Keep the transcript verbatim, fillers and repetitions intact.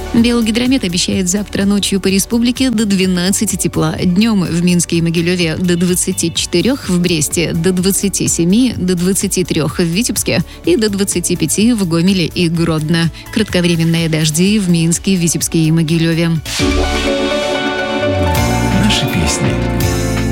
Белгидромет обещает завтра ночью по республике до двенадцати тепла. Днем в Минске и Могилеве до двадцати четырёх, в Бресте до двадцати семи, до двадцати трёх в Витебске и до двадцати пяти в Гомеле и Гродно. Кратковременные дожди в Минске, Витебске и Могилеве.